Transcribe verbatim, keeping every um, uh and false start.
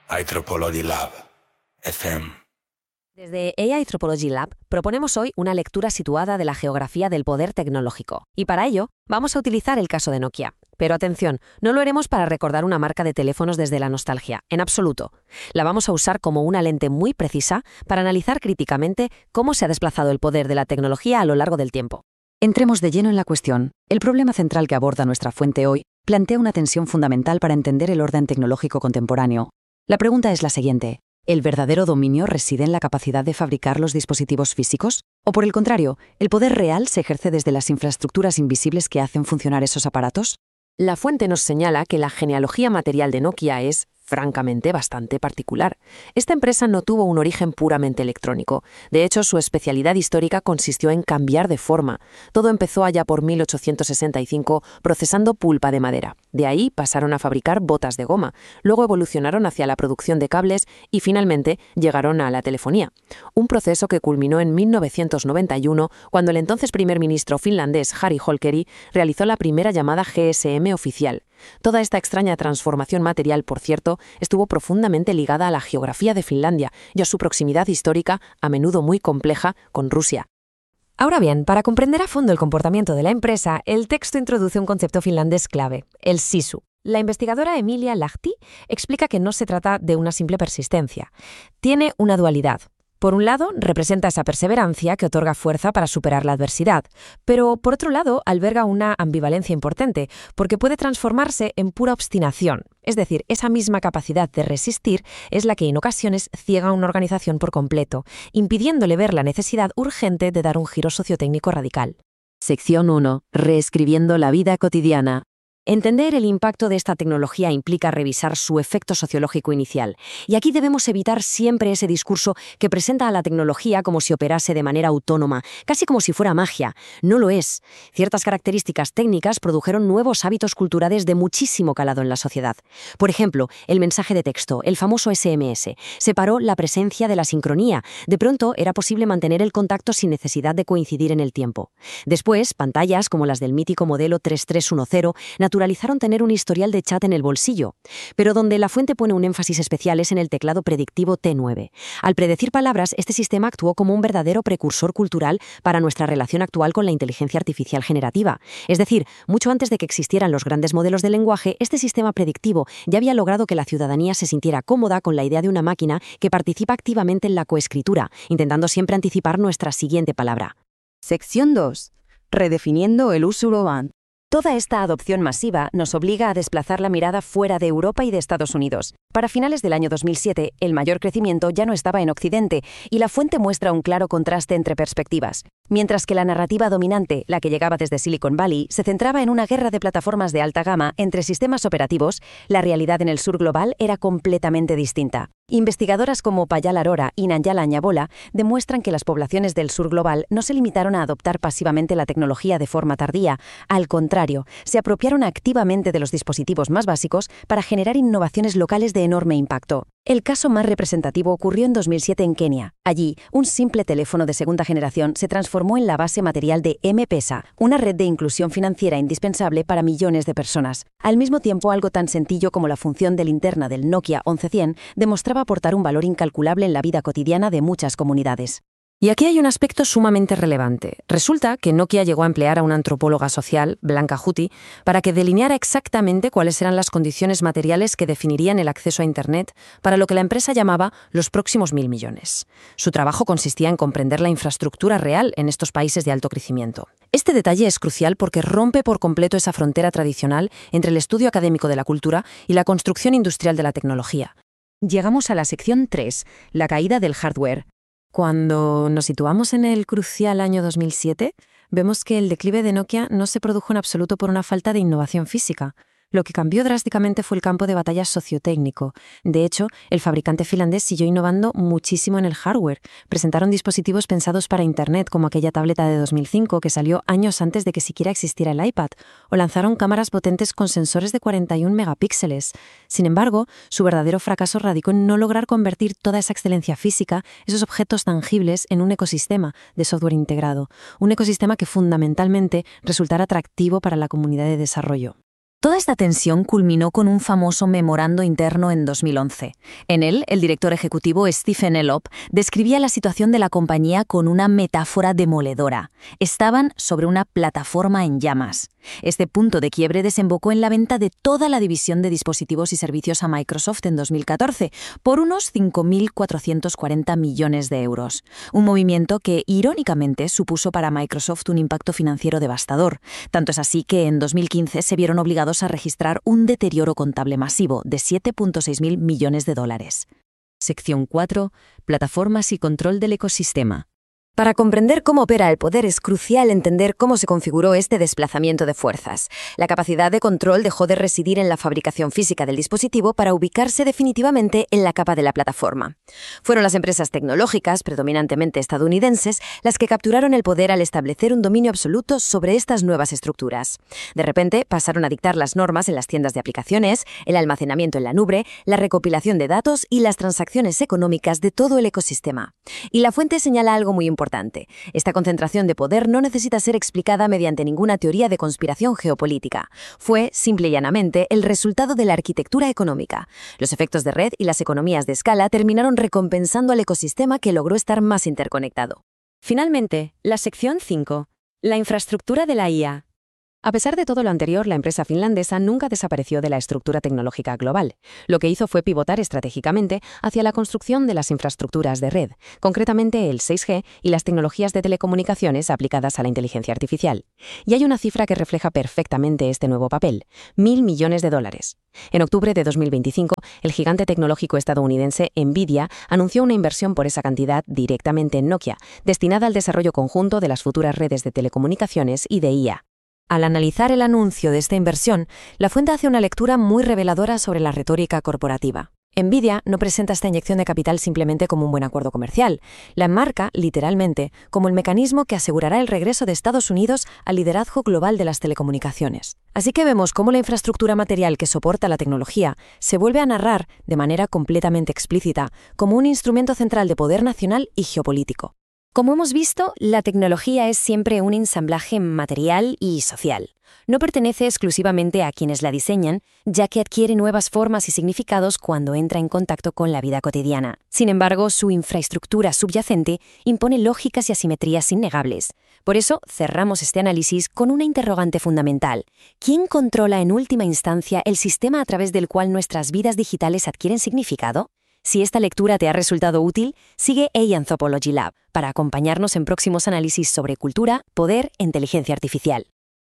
Anthropology Lab, F M. Desde A I Anthropology Lab proponemos hoy una lectura situada de la geografía del poder tecnológico. Y para ello, vamos a utilizar el caso de Nokia. Pero atención, no lo haremos para recordar una marca de teléfonos desde la nostalgia, en absoluto. La vamos a usar como una lente muy precisa para analizar críticamente cómo se ha desplazado el poder de la tecnología a lo largo del tiempo. Entremos de lleno en la cuestión. El problema central que aborda nuestra fuente hoy plantea una tensión fundamental para entender el orden tecnológico contemporáneo. La pregunta es la siguiente: ¿el verdadero dominio reside en la capacidad de fabricar los dispositivos físicos? ¿O por el contrario, el poder real se ejerce desde las infraestructuras invisibles que hacen funcionar esos aparatos? La fuente nos señala que la genealogía material de Nokia es, francamente, bastante particular. Esta empresa no tuvo un origen puramente electrónico. De hecho, su especialidad histórica consistió en cambiar de forma. Todo empezó allá por mil ochocientos sesenta y cinco procesando pulpa de madera. De ahí pasaron a fabricar botas de goma, luego evolucionaron hacia la producción de cables y finalmente llegaron a la telefonía. Un proceso que culminó en mil novecientos noventa y uno, cuando el entonces primer ministro finlandés Harri Holkeri realizó la primera llamada G S M oficial. Toda esta extraña transformación material, por cierto, estuvo profundamente ligada a la geografía de Finlandia y a su proximidad histórica, a menudo muy compleja, con Rusia. Ahora bien, para comprender a fondo el comportamiento de la empresa, el texto introduce un concepto finlandés clave, el sisu. La investigadora Emilia Lahti explica que no se trata de una simple persistencia. Tiene una dualidad. Por un lado, representa esa perseverancia que otorga fuerza para superar la adversidad, pero por otro lado, alberga una ambivalencia importante, porque puede transformarse en pura obstinación. Es decir, esa misma capacidad de resistir es la que en ocasiones ciega a una organización por completo, impidiéndole ver la necesidad urgente de dar un giro sociotécnico radical. Sección uno. Reescribiendo la vida cotidiana. Entender el impacto de esta tecnología implica revisar su efecto sociológico inicial. Y aquí debemos evitar siempre ese discurso que presenta a la tecnología como si operase de manera autónoma, casi como si fuera magia. No lo es. Ciertas características técnicas produjeron nuevos hábitos culturales de muchísimo calado en la sociedad. Por ejemplo, el mensaje de texto, el famoso S M S, separó la presencia de la sincronía. De pronto era posible mantener el contacto sin necesidad de coincidir en el tiempo. Después, pantallas como las del mítico modelo tres tres uno cero naturalizaron tener un historial de chat en el bolsillo, pero donde la fuente pone un énfasis especial es en el teclado predictivo T nueve. Al predecir palabras, este sistema actuó como un verdadero precursor cultural para nuestra relación actual con la inteligencia artificial generativa. Es decir, mucho antes de que existieran los grandes modelos de lenguaje, este sistema predictivo ya había logrado que la ciudadanía se sintiera cómoda con la idea de una máquina que participa activamente en la coescritura, intentando siempre anticipar nuestra siguiente palabra. Sección dos. Redefiniendo el uso urbano. Toda esta adopción masiva nos obliga a desplazar la mirada fuera de Europa y de Estados Unidos. Para finales del año dos mil siete, el mayor crecimiento ya no estaba en Occidente, y la fuente muestra un claro contraste entre perspectivas. Mientras que la narrativa dominante, la que llegaba desde Silicon Valley, se centraba en una guerra de plataformas de alta gama entre sistemas operativos, la realidad en el sur global era completamente distinta. Investigadoras como Payal Arora y Nanjala Ñabola demuestran que las poblaciones del sur global no se limitaron a adoptar pasivamente la tecnología de forma tardía. Al contrario, se apropiaron activamente de los dispositivos más básicos para generar innovaciones locales de enorme impacto. El caso más representativo ocurrió en dos mil siete en Kenia. Allí, un simple teléfono de segunda generación se transformó en la base material de M-Pesa, una red de inclusión financiera indispensable para millones de personas. Al mismo tiempo, algo tan sencillo como la función de linterna del Nokia once cien demostraba aportar un valor incalculable en la vida cotidiana de muchas comunidades. Y aquí hay un aspecto sumamente relevante. Resulta que Nokia llegó a emplear a una antropóloga social, Blanca Huthi, para que delineara exactamente cuáles eran las condiciones materiales que definirían el acceso a Internet para lo que la empresa llamaba los próximos mil millones. Su trabajo consistía en comprender la infraestructura real en estos países de alto crecimiento. Este detalle es crucial porque rompe por completo esa frontera tradicional entre el estudio académico de la cultura y la construcción industrial de la tecnología. Llegamos a la sección tres, la caída del hardware. Cuando nos situamos en el crucial año dos mil siete, vemos que el declive de Nokia no se produjo en absoluto por una falta de innovación física. Lo que cambió drásticamente fue el campo de batalla sociotécnico. De hecho, el fabricante finlandés siguió innovando muchísimo en el hardware. Presentaron dispositivos pensados para Internet, como aquella tableta de dos mil cinco que salió años antes de que siquiera existiera el iPad, o lanzaron cámaras potentes con sensores de cuarenta y un megapíxeles. Sin embargo, su verdadero fracaso radicó en no lograr convertir toda esa excelencia física, esos objetos tangibles, en un ecosistema de software integrado, un ecosistema que fundamentalmente resultara atractivo para la comunidad de desarrollo. Toda esta tensión culminó con un famoso memorando interno en dos mil once. En él, el director ejecutivo Stephen Elop describía la situación de la compañía con una metáfora demoledora. Estaban sobre una plataforma en llamas. Este punto de quiebre desembocó en la venta de toda la división de dispositivos y servicios a Microsoft en dos mil catorce por unos cinco mil cuatrocientos cuarenta millones de euros. Un movimiento que, irónicamente, supuso para Microsoft un impacto financiero devastador. Tanto es así que en dos mil quince se vieron obligados a registrar un deterioro contable masivo de siete punto seis mil millones de dólares. Sección cuatro. Plataformas y control del ecosistema. Para comprender cómo opera el poder es crucial entender cómo se configuró este desplazamiento de fuerzas. La capacidad de control dejó de residir en la fabricación física del dispositivo para ubicarse definitivamente en la capa de la plataforma. Fueron las empresas tecnológicas, predominantemente estadounidenses, las que capturaron el poder al establecer un dominio absoluto sobre estas nuevas estructuras. De repente, pasaron a dictar las normas en las tiendas de aplicaciones, el almacenamiento en la nube, la recopilación de datos y las transacciones económicas de todo el ecosistema. Y la fuente señala algo muy importante. Esta concentración de poder no necesita ser explicada mediante ninguna teoría de conspiración geopolítica. Fue, simple y llanamente, el resultado de la arquitectura económica. Los efectos de red y las economías de escala terminaron recompensando al ecosistema que logró estar más interconectado. Finalmente, la sección cinco. La infraestructura de la I A. A pesar de todo lo anterior, la empresa finlandesa nunca desapareció de la estructura tecnológica global. Lo que hizo fue pivotar estratégicamente hacia la construcción de las infraestructuras de red, concretamente el seis G y las tecnologías de telecomunicaciones aplicadas a la inteligencia artificial. Y hay una cifra que refleja perfectamente este nuevo papel: mil millones de dólares. En octubre de dos mil veinticinco, el gigante tecnológico estadounidense Nvidia anunció una inversión por esa cantidad directamente en Nokia, destinada al desarrollo conjunto de las futuras redes de telecomunicaciones y de I A. Al analizar el anuncio de esta inversión, la fuente hace una lectura muy reveladora sobre la retórica corporativa. Nvidia no presenta esta inyección de capital simplemente como un buen acuerdo comercial. La enmarca, literalmente, como el mecanismo que asegurará el regreso de Estados Unidos al liderazgo global de las telecomunicaciones. Así que vemos cómo la infraestructura material que soporta la tecnología se vuelve a narrar, de manera completamente explícita, como un instrumento central de poder nacional y geopolítico. Como hemos visto, la tecnología es siempre un ensamblaje material y social. No pertenece exclusivamente a quienes la diseñan, ya que adquiere nuevas formas y significados cuando entra en contacto con la vida cotidiana. Sin embargo, su infraestructura subyacente impone lógicas y asimetrías innegables. Por eso, cerramos este análisis con una interrogante fundamental. ¿Quién controla en última instancia el sistema a través del cual nuestras vidas digitales adquieren significado? Si esta lectura te ha resultado útil, sigue A I Anthropology Lab para acompañarnos en próximos análisis sobre cultura, poder e inteligencia artificial.